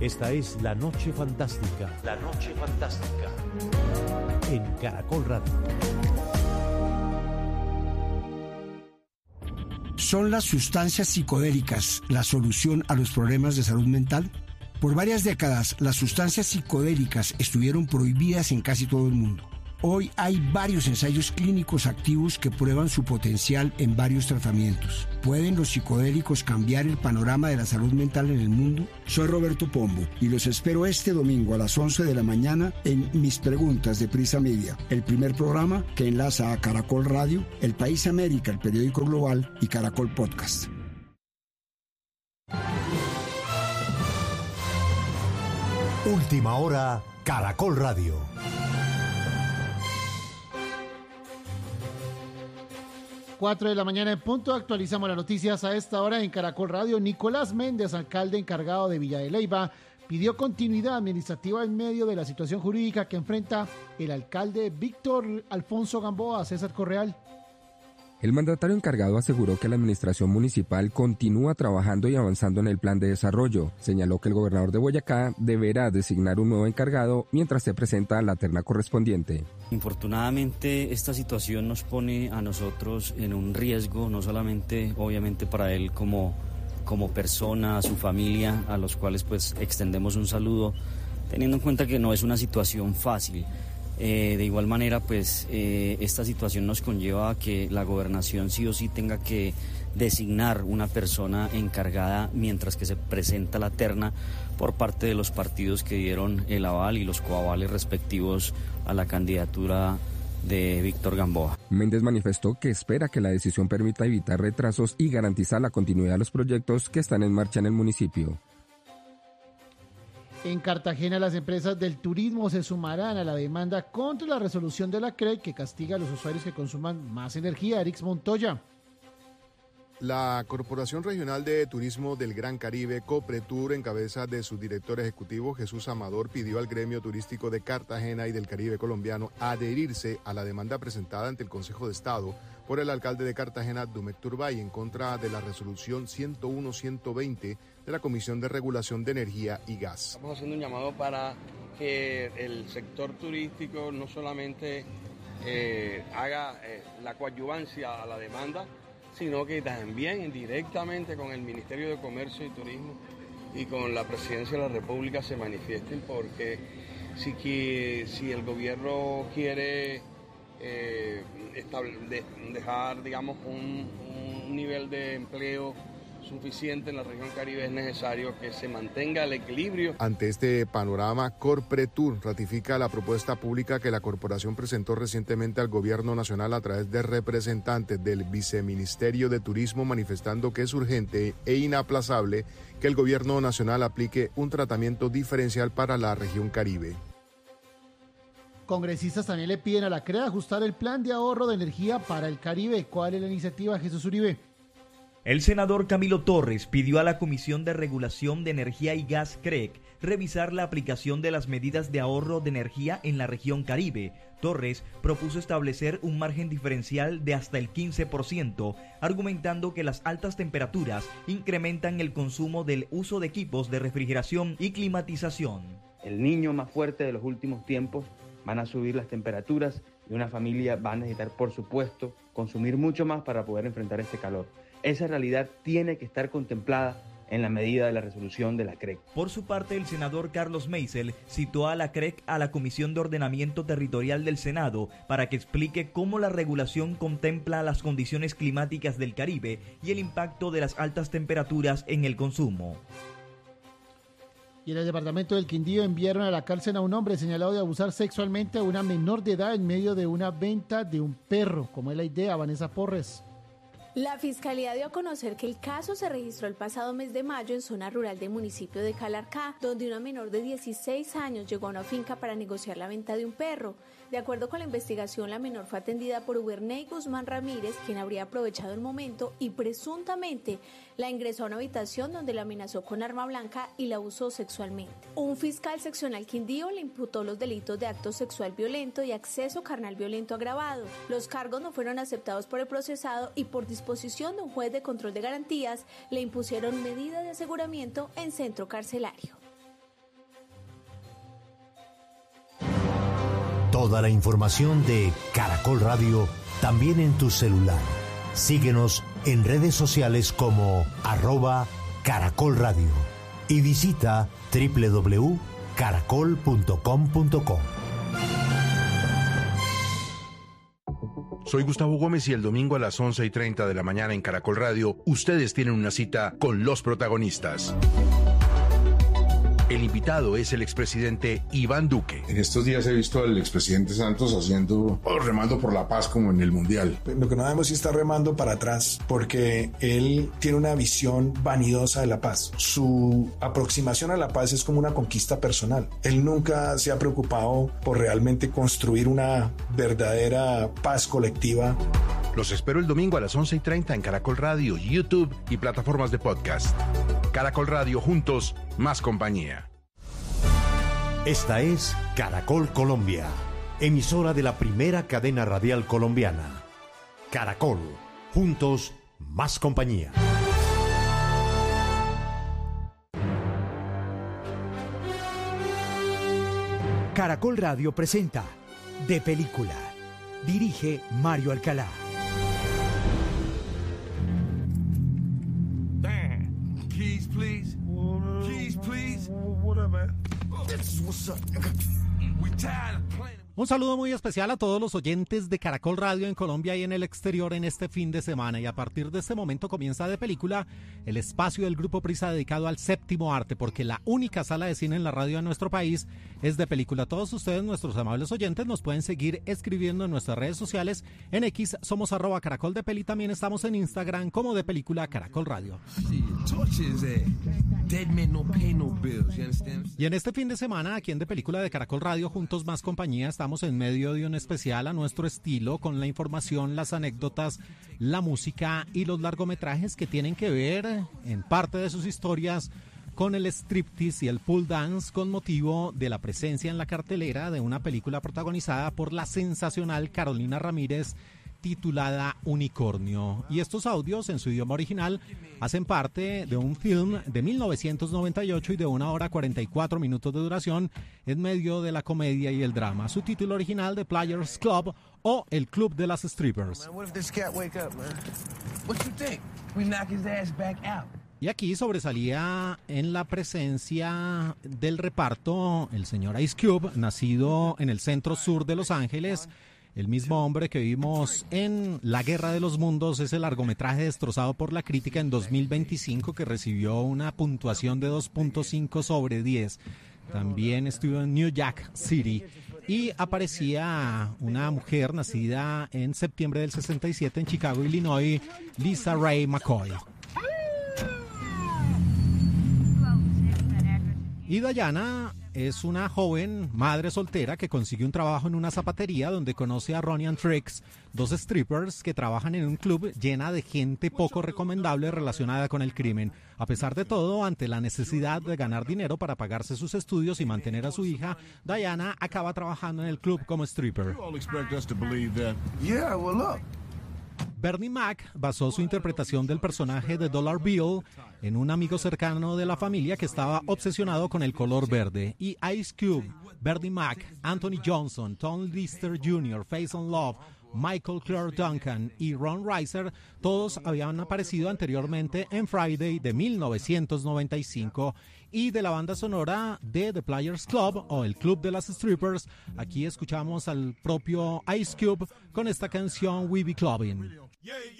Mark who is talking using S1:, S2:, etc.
S1: Esta es La Noche Fantástica. La Noche Fantástica. En Caracol Radio.
S2: ¿Son las sustancias psicodélicas la solución a los problemas de salud mental? Por varias décadas, las sustancias psicodélicas estuvieron prohibidas en casi todo el mundo. Hoy hay varios ensayos clínicos activos que prueban su potencial en varios tratamientos. ¿Pueden los psicodélicos cambiar el panorama de la salud mental en el mundo? Soy Roberto Pombo y los espero este domingo a las 11 de la mañana en Mis Preguntas de Prisa Media, el primer programa que enlaza a Caracol Radio, El País América, el periódico global y Caracol Podcast.
S1: Última hora, Caracol Radio.
S3: 4 de la mañana en punto, actualizamos las noticias a esta hora en Caracol Radio. Nicolás Méndez, alcalde encargado de Villa de Leyva, pidió continuidad administrativa en medio de la situación jurídica que enfrenta el alcalde Víctor Alfonso Gamboa. César Correal.
S4: El mandatario encargado aseguró que la administración municipal continúa trabajando y avanzando en el plan de desarrollo. Señaló que el gobernador de Boyacá deberá designar un nuevo encargado mientras se presenta la terna correspondiente.
S5: Infortunadamente, esta situación nos pone a nosotros en un riesgo, no solamente obviamente para él como persona, a su familia, a los cuales pues extendemos un saludo, teniendo en cuenta que no es una situación fácil. De igual manera, pues esta situación nos conlleva a que la gobernación sí o sí tenga que designar una persona encargada mientras que se presenta la terna por parte de los partidos que dieron el aval y los coavales respectivos a la candidatura de Víctor Gamboa.
S4: Méndez manifestó que espera que la decisión permita evitar retrasos y garantizar la continuidad de los proyectos que están en marcha en el municipio.
S3: En Cartagena, las empresas del turismo se sumarán a la demanda contra la resolución de la CREC que castiga a los usuarios que consuman más energía. Erix Montoya.
S6: La Corporación Regional de Turismo del Gran Caribe, Copretur, en cabeza de su director ejecutivo Jesús Amador, pidió al gremio turístico de Cartagena y del Caribe colombiano adherirse a la demanda presentada ante el Consejo de Estado por el alcalde de Cartagena, Dumek Turbay, en contra de la resolución 101-120 de la Comisión de Regulación de Energía y Gas.
S7: Estamos haciendo un llamado para que el sector turístico no solamente haga la coadyuvancia a la demanda, sino que también directamente con el Ministerio de Comercio y Turismo y con la Presidencia de la República se manifiesten, porque si el gobierno quiere dejar, digamos, un nivel de empleo suficiente en la región Caribe, es necesario que se mantenga el equilibrio.
S6: Ante este panorama, Corpretur ratifica la propuesta pública que la corporación presentó recientemente al gobierno nacional a través de representantes del Viceministerio de Turismo, manifestando que es urgente e inaplazable que el gobierno nacional aplique un tratamiento diferencial para la región Caribe.
S3: Congresistas también le piden a la CREA ajustar el plan de ahorro de energía para el Caribe. ¿Cuál es la iniciativa, Jesús Uribe?
S8: El senador Camilo Torres pidió a la Comisión de Regulación de Energía y Gas CREG revisar la aplicación de las medidas de ahorro de energía en la región Caribe. Torres propuso establecer un margen diferencial de hasta el 15%, argumentando que las altas temperaturas incrementan el consumo del uso de equipos de refrigeración y climatización.
S9: El niño más fuerte de los últimos tiempos, van a subir las temperaturas y una familia va a necesitar, por supuesto, consumir mucho más para poder enfrentar este calor. Esa realidad tiene que estar contemplada en la medida de la resolución de la CREC.
S8: Por su parte, el senador Carlos Meisel citó a la CREC a la Comisión de Ordenamiento Territorial del Senado para que explique cómo la regulación contempla las condiciones climáticas del Caribe y el impacto de las altas temperaturas en el consumo.
S3: Y en el departamento del Quindío enviaron a la cárcel a un hombre señalado de abusar sexualmente a una menor de edad en medio de una venta de un perro. ¿Cómo es la idea, Vanessa Porres?
S10: La Fiscalía dio a conocer que el caso se registró el pasado mes de mayo en zona rural del municipio de Calarcá, donde una menor de 16 años llegó a una finca para negociar la venta de un perro. De acuerdo con la investigación, la menor fue atendida por Uberney Guzmán Ramírez, quien habría aprovechado el momento y presuntamente la ingresó a una habitación donde la amenazó con arma blanca y la abusó sexualmente. Un fiscal seccional Quindío le imputó los delitos de acto sexual violento y acceso carnal violento agravado. Los cargos no fueron aceptados por el procesado y por disposición de un juez de control de garantías le impusieron medida de aseguramiento en centro carcelario.
S1: Toda la información de Caracol Radio también en tu celular. Síguenos en redes sociales como @Caracol Radio y visita www.caracol.com.co.
S11: Soy Gustavo Gómez y el domingo a las 11:30 de la mañana en Caracol Radio, ustedes tienen una cita con los protagonistas. El invitado es el expresidente Iván Duque.
S12: En estos días he visto al expresidente Santos remando por la paz como en el Mundial.
S13: Lo que no sabemos si está remando para atrás, porque él tiene una visión vanidosa de la paz. Su aproximación a la paz es como una conquista personal. Él nunca se ha preocupado por realmente construir una verdadera paz colectiva.
S11: Los espero el domingo a las 11:30 en Caracol Radio, YouTube y plataformas de podcast. Caracol Radio, juntos, más compañía.
S1: Esta es Caracol Colombia, emisora de la primera cadena radial colombiana. Caracol, juntos, más compañía.
S14: Caracol Radio presenta De Película. Dirige Mario Alcalá.
S15: Keys, please. Keys, please. What up, man? This is what's up. We tired of playing.
S3: Un saludo muy especial a todos los oyentes de Caracol Radio en Colombia y en el exterior en este fin de semana. Y a partir de este momento comienza De Película, el espacio del Grupo Prisa dedicado al séptimo arte, porque la única sala de cine en la radio de nuestro país es De Película. Todos ustedes, nuestros amables oyentes, nos pueden seguir escribiendo en nuestras redes sociales. En X somos @CaracolDePeli. También estamos en Instagram como De Película Caracol Radio. Y en este fin de semana, aquí en De Película de Caracol Radio, juntos más compañía, estamos en medio de un especial a nuestro estilo, con la información, las anécdotas, la música y los largometrajes que tienen que ver, en parte de sus historias, con el striptease y el pole dance, con motivo de la presencia en la cartelera de una película protagonizada por la sensacional Carolina Ramírez, titulada Unicornio. Y estos audios en su idioma original hacen parte de un film de 1998 y de 1 hora 44 minutos de duración, en medio de la comedia y el drama. Su título original, The Players Club, o El Club de las Strippers. Y aquí sobresalía en la presencia del reparto el señor Ice Cube, nacido en el centro sur de Los Ángeles. El mismo hombre que vimos en La Guerra de los Mundos, ese largometraje destrozado por la crítica en 2025, que recibió una puntuación de 2.5 sobre 10. También estuvo en New Jack City y aparecía una mujer nacida en septiembre del 67 en Chicago, Illinois, Lisa Ray McCoy. Y Diana es una joven madre soltera que consigue un trabajo en una zapatería donde conoce a Ronnie and Trix, dos strippers que trabajan en un club llena de gente poco recomendable relacionada con el crimen. A pesar de todo, ante la necesidad de ganar dinero para pagarse sus estudios y mantener a su hija, Diana acaba trabajando en el club como stripper. Bernie Mac basó su interpretación del personaje de Dollar Bill en un amigo cercano de la familia que estaba obsesionado con el color verde. Y Ice Cube, Bernie Mac, Anthony Johnson, Tom Lister Jr., Faison Love, Michael Clark Duncan y Ron Reiser, todos habían aparecido anteriormente en Friday de 1995. Y de la banda sonora de The Players Club, o El Club de las Strippers, aquí escuchamos al propio Ice Cube con esta canción We Be Clubbing.